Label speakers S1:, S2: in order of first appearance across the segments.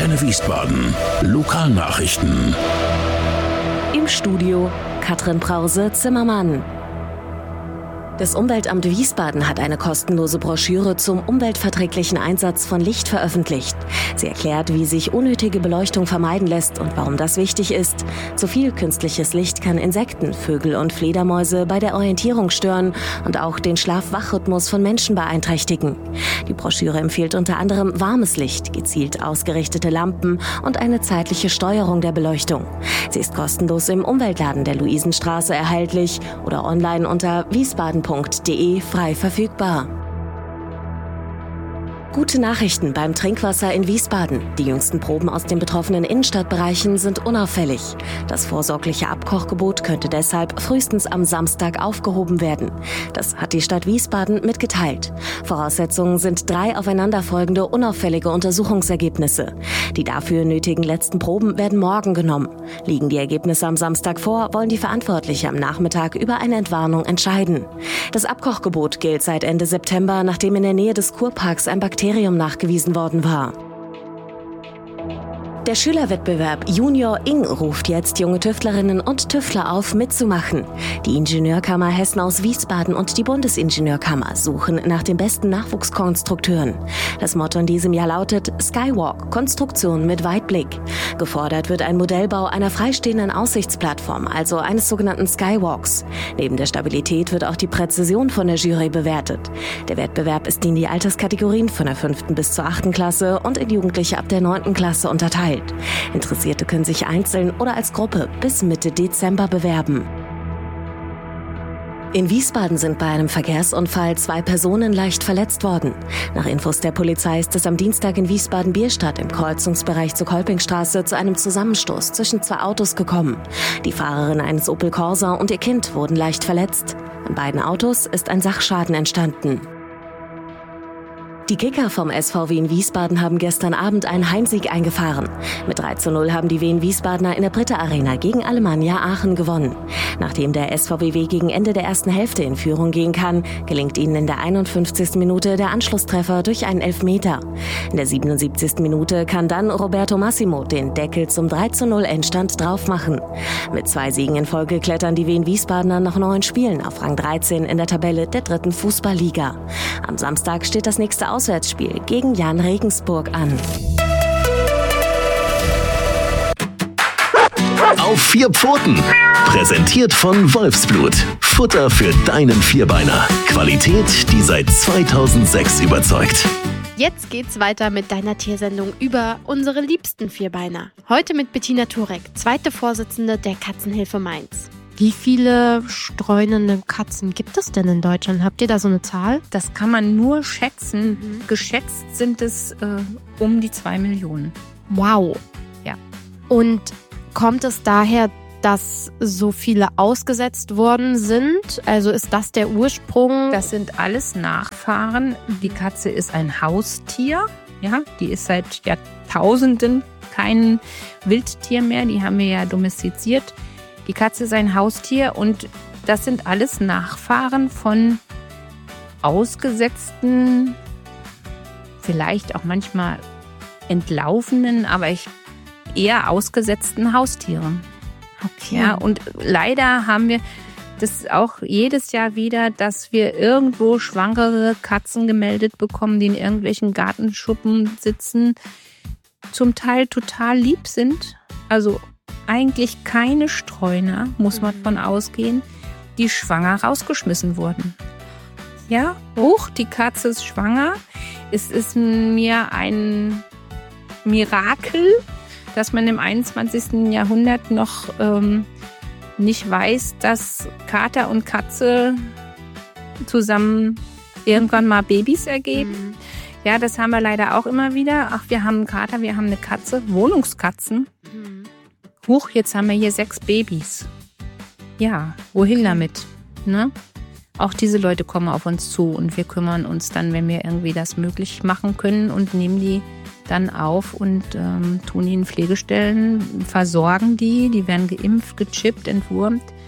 S1: Antenne Wiesbaden. Lokalnachrichten.
S2: Im Studio Katrin Brause-Zimmermann. Das Umweltamt Wiesbaden hat eine kostenlose Broschüre zum umweltverträglichen Einsatz von Licht veröffentlicht. Sie erklärt, wie sich unnötige Beleuchtung vermeiden lässt und warum das wichtig ist. Zu viel künstliches Licht kann Insekten, Vögel und Fledermäuse bei der Orientierung stören und auch den Schlaf-Wach-Rhythmus von Menschen beeinträchtigen. Die Broschüre empfiehlt unter anderem warmes Licht, gezielt ausgerichtete Lampen und eine zeitliche Steuerung der Beleuchtung. Sie ist kostenlos im Umweltladen der Luisenstraße erhältlich oder online unter wiesbaden.de frei verfügbar. Gute Nachrichten beim Trinkwasser in Wiesbaden. Die jüngsten Proben aus den betroffenen Innenstadtbereichen sind unauffällig. Das vorsorgliche Abkochgebot könnte deshalb frühestens am Samstag aufgehoben werden. Das hat die Stadt Wiesbaden mitgeteilt. Voraussetzungen sind 3 aufeinanderfolgende unauffällige Untersuchungsergebnisse. Die dafür nötigen letzten Proben werden morgen genommen. Liegen die Ergebnisse am Samstag vor, wollen die Verantwortlichen am Nachmittag über eine Entwarnung entscheiden. Das Abkochgebot gilt seit Ende September, nachdem in der Nähe des Kurparks ein Bakterium nachgewiesen worden war. Der Schülerwettbewerb Junior Ing ruft jetzt junge Tüftlerinnen und Tüftler auf, mitzumachen. Die Ingenieurkammer Hessen aus Wiesbaden und die Bundesingenieurkammer suchen nach den besten Nachwuchskonstrukteuren. Das Motto in diesem Jahr lautet Skywalk, Konstruktion mit Weitblick. Gefordert wird ein Modellbau einer freistehenden Aussichtsplattform, also eines sogenannten Skywalks. Neben der Stabilität wird auch die Präzision von der Jury bewertet. Der Wettbewerb ist in die Alterskategorien von der 5. bis zur 8. Klasse und in Jugendliche ab der 9. Klasse unterteilt. Interessierte können sich einzeln oder als Gruppe bis Mitte Dezember bewerben. In Wiesbaden sind bei einem Verkehrsunfall 2 Personen leicht verletzt worden. Nach Infos der Polizei ist es am Dienstag in Wiesbaden-Bierstadt im Kreuzungsbereich zur Kolpingstraße zu einem Zusammenstoß zwischen 2 Autos gekommen. Die Fahrerin eines Opel Corsa und ihr Kind wurden leicht verletzt. An beiden Autos ist ein Sachschaden entstanden. Die Kicker vom SVW in Wiesbaden haben gestern Abend einen Heimsieg eingefahren. Mit 3:0 haben die Wien Wiesbadener in der Britta Arena gegen Alemannia Aachen gewonnen. Nachdem der SVW gegen Ende der ersten Hälfte in Führung gehen kann, gelingt ihnen in der 51. Minute der Anschlusstreffer durch einen Elfmeter. In der 77. Minute kann dann Roberto Massimo den Deckel zum 3:0 Endstand draufmachen. Mit 2 Siegen in Folge klettern die Wien Wiesbadener nach 9 Spielen auf Rang 13 in der Tabelle der 3. Fußballliga. Am Samstag steht das nächste Auswärtsspiel gegen Jan Regensburg an.
S3: Auf 4 Pfoten. Präsentiert von Wolfsblut. Futter für deinen Vierbeiner. Qualität, die seit 2006 überzeugt.
S4: Jetzt geht's weiter mit deiner Tiersendung über unsere liebsten Vierbeiner. Heute mit Bettina Turek, 2. Vorsitzende der Katzenhilfe Mainz. Wie viele streunende Katzen gibt es denn in Deutschland? Habt ihr da so eine Zahl?
S5: Das kann man nur schätzen. Geschätzt sind es um die 2 Millionen.
S4: Wow.
S5: Ja.
S4: Und kommt es daher, dass so viele ausgesetzt worden sind? Also ist das der Ursprung?
S5: Das sind alles Nachfahren. Die Katze ist ein Haustier. Ja, die ist seit Jahrtausenden kein Wildtier mehr. Die haben wir ja domestiziert. Die Katze ist ein Haustier und das sind alles Nachfahren von ausgesetzten, vielleicht auch manchmal entlaufenen, aber eher ausgesetzten Haustieren.
S4: Okay.
S5: Ja, und leider haben wir das auch jedes Jahr wieder, dass wir irgendwo schwangere Katzen gemeldet bekommen, die in irgendwelchen Gartenschuppen sitzen, zum Teil total lieb sind, also eigentlich keine Streuner, muss man von ausgehen, die schwanger rausgeschmissen wurden. Ja, die Katze ist schwanger. Es ist mir ein Mirakel, dass man im 21. Jahrhundert noch nicht weiß, dass Kater und Katze zusammen irgendwann mal Babys ergeben. Ja, das haben wir leider auch immer wieder. Ach, wir haben einen Kater, wir haben eine Katze, Wohnungskatzen. Jetzt haben wir hier 6 Babys. Ja, wohin damit? Ne? Auch diese Leute kommen auf uns zu und wir kümmern uns dann, wenn wir irgendwie das möglich machen können und nehmen die dann auf und tun die in Pflegestellen, versorgen die werden geimpft, gechippt, entwurmt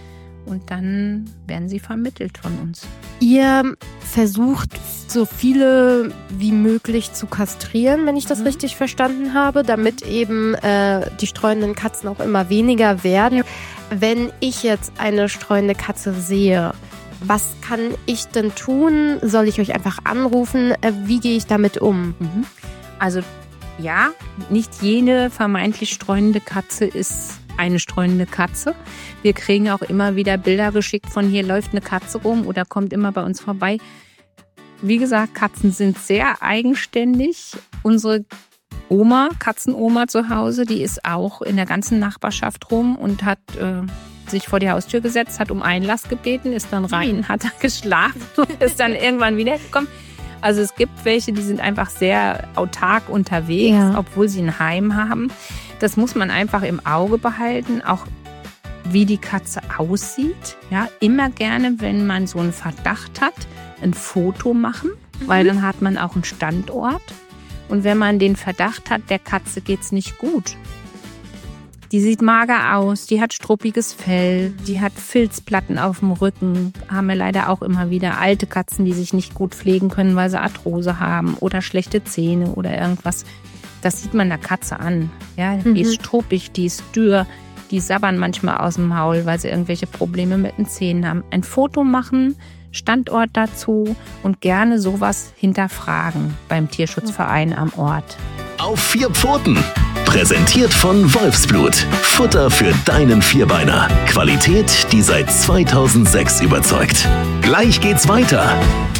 S5: und dann werden sie vermittelt von uns.
S4: Ihr versucht, so viele wie möglich zu kastrieren, wenn ich das richtig verstanden habe, damit eben die streunenden Katzen auch immer weniger werden. Wenn ich jetzt eine streunende Katze sehe, was kann ich denn tun? Soll ich euch einfach anrufen? Wie gehe ich damit um?
S5: Also ja, nicht jede vermeintlich streunende Katze ist eine streunende Katze. Wir kriegen auch immer wieder Bilder geschickt von hier läuft eine Katze rum oder kommt immer bei uns vorbei. Wie gesagt, Katzen sind sehr eigenständig. Unsere Katzenoma zu Hause, die ist auch in der ganzen Nachbarschaft rum und hat sich vor die Haustür gesetzt, hat um Einlass gebeten, ist dann rein, hat geschlafen und ist dann irgendwann wiedergekommen. Also es gibt welche, die sind einfach sehr autark unterwegs, obwohl sie ein Heim haben. Das muss man einfach im Auge behalten, auch wie die Katze aussieht. Ja, immer gerne, wenn man so einen Verdacht hat, ein Foto machen, weil dann hat man auch einen Standort. Und wenn man den Verdacht hat, der Katze geht's nicht gut. Die sieht mager aus, die hat struppiges Fell, die hat Filzplatten auf dem Rücken. Haben wir leider auch immer wieder alte Katzen, die sich nicht gut pflegen können, weil sie Arthrose haben oder schlechte Zähne oder irgendwas. Das sieht man der Katze an. Ja, die ist struppig, die ist dürr, die sabbern manchmal aus dem Maul, weil sie irgendwelche Probleme mit den Zähnen haben. Ein Foto machen, Standort dazu und gerne sowas hinterfragen beim Tierschutzverein am Ort.
S3: Auf 4 Pfoten. Präsentiert von Wolfsblut. Futter für deinen Vierbeiner. Qualität, die seit 2006 überzeugt. Gleich geht's weiter.